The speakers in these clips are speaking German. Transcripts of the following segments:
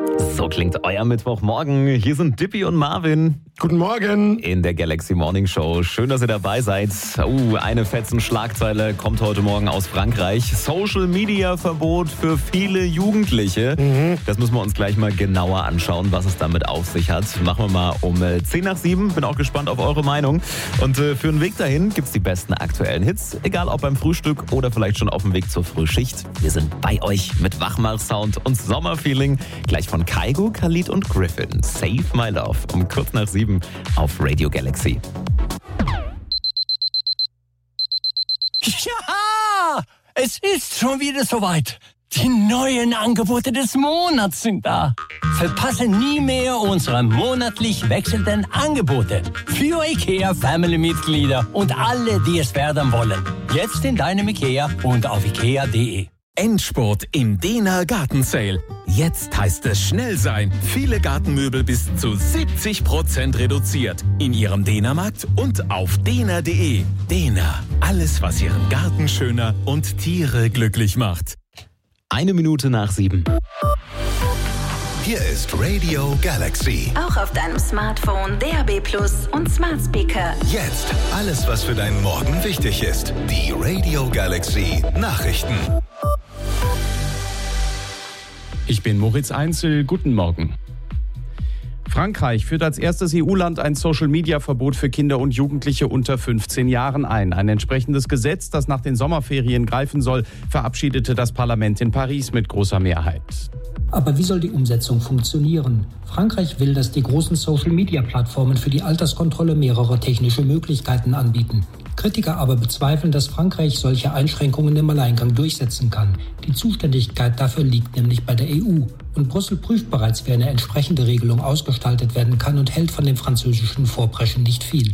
So klingt euer Mittwochmorgen. Hier sind Dippy und Marvin. Guten Morgen. In der Galaxy Morning Show. Schön, dass ihr dabei seid. Eine Fetzen-Schlagzeile kommt heute Morgen aus Frankreich. Social-Media-Verbot für viele Jugendliche. Das müssen wir uns gleich mal genauer anschauen, was es damit auf sich hat. Machen wir mal um 6:50. Bin auch gespannt auf eure Meinung. Und für den Weg dahin gibt's die besten aktuellen Hits. Egal ob beim Frühstück oder vielleicht schon auf dem Weg zur Frühschicht. Wir sind bei euch mit Wachmach-Sound und Sommerfeeling. Gleich von Kygo, Khalid und Griffin. Save My Love um kurz nach 7 auf Radio Galaxy. Ja, es ist schon wieder soweit. Die neuen Angebote des Monats sind da. Verpasse nie mehr unsere monatlich wechselnden Angebote für IKEA-Family-Mitglieder und alle, die es werden wollen. Jetzt in deinem IKEA und auf ikea.de. Endspurt im Dena Garten Sale. Jetzt heißt es schnell sein. Viele Gartenmöbel bis zu 70% reduziert. In Ihrem Dena-Markt und auf dena.de. Dena, alles was Ihren Garten schöner und Tiere glücklich macht. 1 Minute nach 7. Hier ist Radio Galaxy. Auch auf deinem Smartphone, DAB+ und Smart Speaker. Jetzt alles, was für deinen Morgen wichtig ist. Die Radio Galaxy Nachrichten. Ich bin Moritz Einzel, guten Morgen. Frankreich führt als erstes EU-Land ein Social-Media-Verbot für Kinder und Jugendliche unter 15 Jahren ein. Ein entsprechendes Gesetz, das nach den Sommerferien greifen soll, verabschiedete das Parlament in Paris mit großer Mehrheit. Aber wie soll die Umsetzung funktionieren? Frankreich will, dass die großen Social-Media-Plattformen für die Alterskontrolle mehrere technische Möglichkeiten anbieten. Kritiker aber bezweifeln, dass Frankreich solche Einschränkungen im Alleingang durchsetzen kann. Die Zuständigkeit dafür liegt nämlich bei der EU. Und Brüssel prüft bereits, wie eine entsprechende Regelung ausgestaltet werden kann und hält von dem französischen Vorpreschen nicht viel.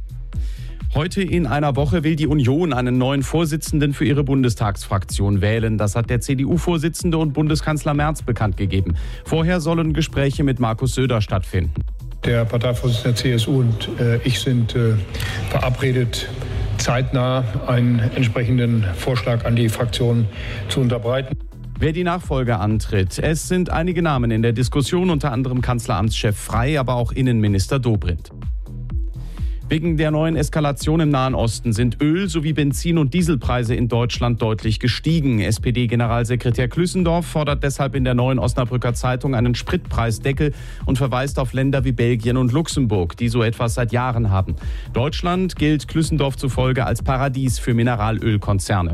Heute in einer Woche will die Union einen neuen Vorsitzenden für ihre Bundestagsfraktion wählen. Das hat der CDU-Vorsitzende und Bundeskanzler Merz bekannt gegeben. Vorher sollen Gespräche mit Markus Söder stattfinden. Der Parteivorsitzende der CSU und ich sind verabredet, zeitnah einen entsprechenden Vorschlag an die Fraktion zu unterbreiten. Wer die Nachfolge antritt. Es sind einige Namen in der Diskussion, unter anderem Kanzleramtschef Frey, aber auch Innenminister Dobrindt. Wegen der neuen Eskalation im Nahen Osten sind Öl- sowie Benzin- und Dieselpreise in Deutschland deutlich gestiegen. SPD-Generalsekretär Klüssendorf fordert deshalb in der Neuen Osnabrücker Zeitung einen Spritpreisdeckel und verweist auf Länder wie Belgien und Luxemburg, die so etwas seit Jahren haben. Deutschland gilt Klüssendorf zufolge als Paradies für Mineralölkonzerne.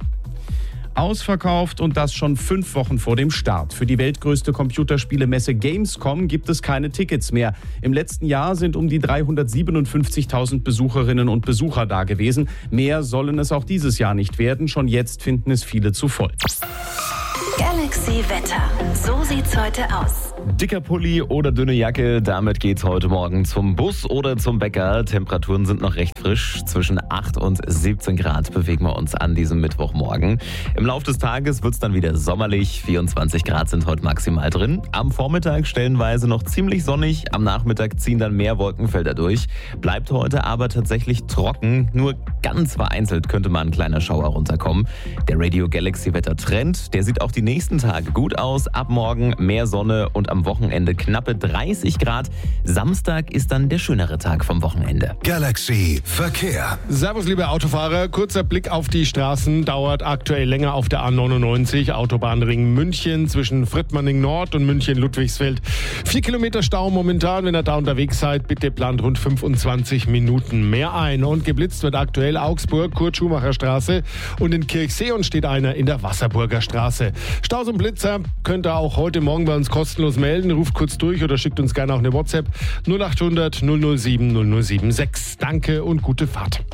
Ausverkauft und das schon 5 Wochen vor dem Start. Für die weltgrößte Computerspielemesse Gamescom gibt es keine Tickets mehr. Im letzten Jahr sind um die 357.000 Besucherinnen und Besucher da gewesen. Mehr sollen es auch dieses Jahr nicht werden. Schon jetzt finden es viele zu voll. Galaxy Wetter. So sieht's heute aus. Dicker Pulli oder dünne Jacke, damit geht's heute Morgen zum Bus oder zum Bäcker. Temperaturen sind noch recht frisch. Zwischen 8 und 17 Grad bewegen wir uns an diesem Mittwochmorgen. Im Laufe des Tages wird's dann wieder sommerlich. 24 Grad sind heute maximal drin. Am Vormittag stellenweise noch ziemlich sonnig. Am Nachmittag ziehen dann mehr Wolkenfelder durch. Bleibt heute aber tatsächlich trocken. Nur ganz vereinzelt könnte mal ein kleiner Schauer runterkommen. Der Radio Galaxy Wettertrend, der sieht auch die nächsten Tage gut aus. Ab morgen mehr Sonne und am Wochenende knappe 30 Grad. Samstag ist dann der schönere Tag vom Wochenende. Galaxy Verkehr. Servus, liebe Autofahrer. Kurzer Blick auf die Straßen. Dauert aktuell länger auf der A99, Autobahnring München zwischen Friedmanning Nord und München-Ludwigsfeld. 4 Kilometer Stau momentan. Wenn ihr da unterwegs seid, bitte plant rund 25 Minuten mehr ein. Und geblitzt wird aktuell Augsburg, Kurt-Schumacher-Straße, und in Kirchsee und steht einer in der Wasserburger Straße. Staus und Blitzer könnt ihr auch heute Morgen bei uns kostenlos melden. Ruft kurz durch oder schickt uns gerne auch eine WhatsApp 0800 007 076. Danke und gute Fahrt.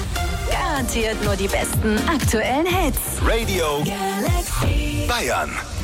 Garantiert nur die besten aktuellen Hits. Radio Galaxy. Bayern.